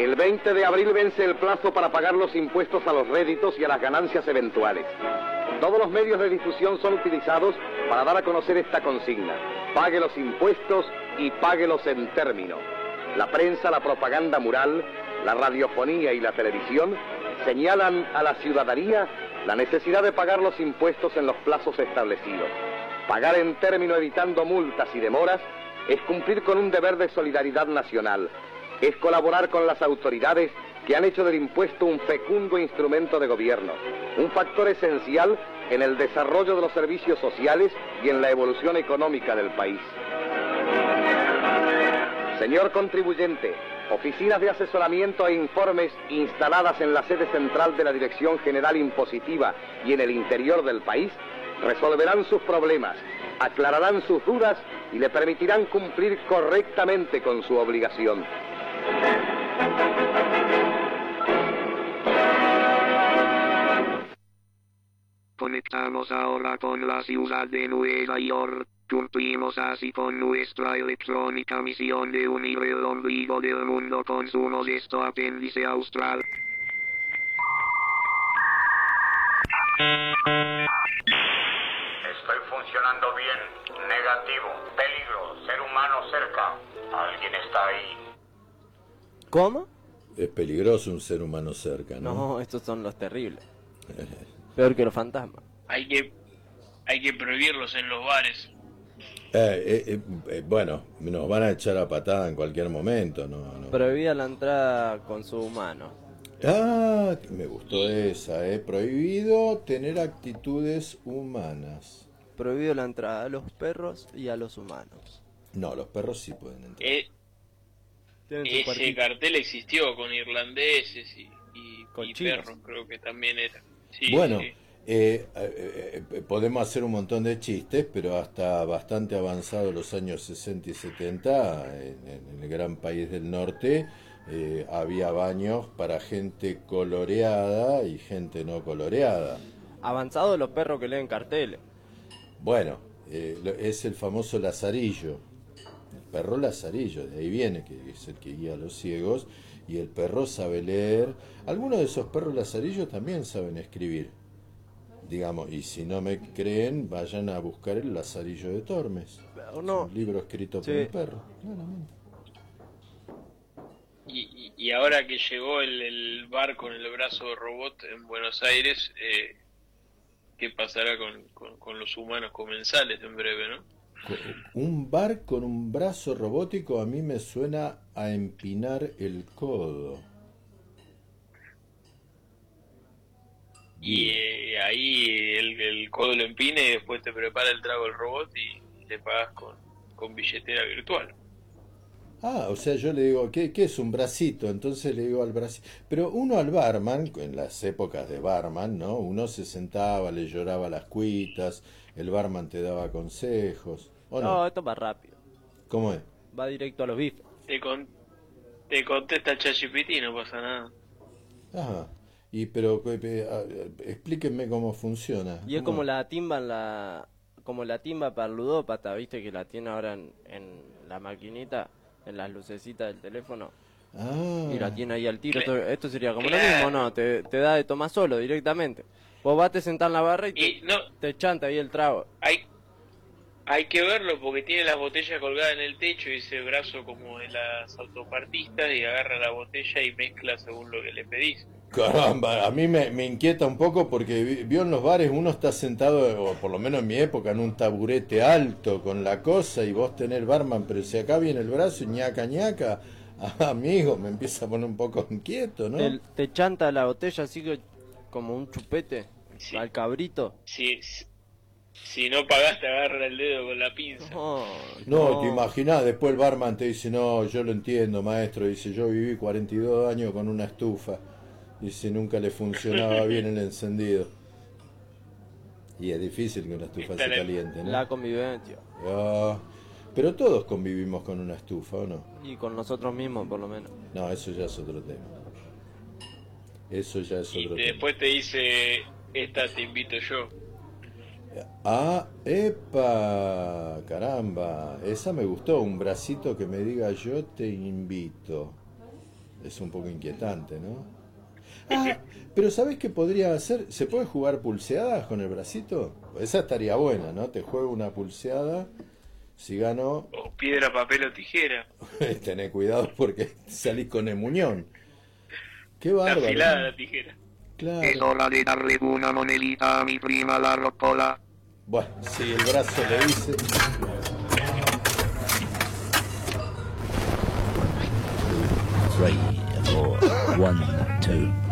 El 20 de abril vence el plazo para pagar los impuestos a los réditos y a las ganancias eventuales. Todos los medios de difusión son utilizados para dar a conocer esta consigna. Pague los impuestos y páguelos en término. La prensa, la propaganda mural, la radiofonía y la televisión señalan a la ciudadanía la necesidad de pagar los impuestos en los plazos establecidos. Pagar en término evitando multas y demoras es cumplir con un deber de solidaridad nacional. Es colaborar con las autoridades que han hecho del impuesto un fecundo instrumento de gobierno, un factor esencial en el desarrollo de los servicios sociales y en la evolución económica del país. Señor contribuyente, oficinas de asesoramiento e informes instaladas en la sede central de la Dirección General Impositiva y en el interior del país resolverán sus problemas, aclararán sus dudas y le permitirán cumplir correctamente con su obligación. Conectamos ahora con la ciudad de Nueva York. Cumplimos así con nuestra electrónica misión de unir el ombligo del mundo con su modesto apéndice austral. Estoy funcionando bien. Negativo. Peligro. Ser humano cerca. ¿Alguien está ahí? ¿Cómo? Es peligroso un ser humano cerca, ¿no? No, estos son los terribles. Peor que los fantasmas. Hay que prohibirlos en los bares. Bueno, nos van a echar a patada en cualquier momento, ¿no? Prohibida la entrada con su humano. Ah, me gustó esa, Prohibido tener actitudes humanas. Prohibido la entrada a los perros y a los humanos. No, los perros sí pueden entrar. Ese cartel existió con irlandeses y perros, creo que también era. Sí, bueno, sí. Podemos hacer un montón de chistes, pero hasta bastante avanzado los años 60 y 70, en el gran país del norte, había baños para gente coloreada y gente no coloreada. Avanzados los perros que leen carteles. Bueno, es el famoso lazarillo. El perro lazarillo, de ahí viene, que es el que guía a los ciegos, y el perro sabe leer. Algunos de esos perros lazarillos también saben escribir, digamos, y si no me creen, vayan a buscar el Lazarillo de Tormes, no. un libro escrito por un perro, claramente. Y ahora que llegó el bar con el brazo de robot en Buenos Aires, ¿qué pasará con los humanos comensales en breve, no? Un bar con un brazo robótico a mí me suena a empinar el codo. Y ahí el codo lo empina y después te prepara el trago el robot y le pagas con billetera virtual. Ah, o sea, yo le digo, ¿qué es un bracito? Entonces le digo al bracito. Pero uno al barman, en las épocas de barman, ¿no? Uno se sentaba, le lloraba las cuitas, el barman te daba consejos. ¿O no? No, esto va rápido. ¿Cómo es? Va directo a los bifes. Te contesta ChatGPT, no pasa nada. Ajá. Pero explíquenme cómo funciona. Y es como la timba como la timba para el ludópata, viste que la tiene ahora en la maquinita, en las lucecitas del teléfono. Ah. Y la tiene ahí al tiro. Esto sería como lo mismo, ¿no? Te da de tomar solo directamente. Vos vas, te sentás en la barra y te chanta ahí el trago. Hay que verlo porque tiene las botellas colgadas en el techo y ese brazo como de las autopartistas y agarra la botella y mezcla según lo que le pedís. Caramba, a mí me inquieta un poco porque vio en los bares uno está sentado, o por lo menos en mi época, en un taburete alto con la cosa y vos tenés el barman, pero si acá viene el brazo y ñaca ñaca, amigo, me empieza a poner un poco inquieto, ¿no? Te chanta la botella así como un chupete al cabrito. Si no pagaste, agarra el dedo con la pinza. No, te imaginás, después el barman te dice, no, yo lo entiendo, maestro, dice, yo viví 42 años con una estufa. Dice, nunca le funcionaba bien el encendido. Y es difícil que una estufa se caliente, ¿no? La convivencia. Pero todos convivimos con una estufa, ¿o no? Y con nosotros mismos, por lo menos. No, eso ya es otro tema. Eso ya es otro tema. Y después te dice, esta te invito yo. Ah, epa, caramba. Esa me gustó, un bracito que me diga yo te invito. es un poco inquietante, ¿no? Ah, pero ¿sabés qué podría hacer? ¿Se puede jugar pulseadas con el bracito? Esa estaría buena, ¿no? Te juego una pulseada, si gano... O piedra, papel o tijera. Tené cuidado porque salís con el muñón. Qué bárbaro. Afilada la tijera. Es Claro. hora de darle una monedita a mi prima la rocola. Bueno, si el brazo le dice... 3, 4, 1, 2.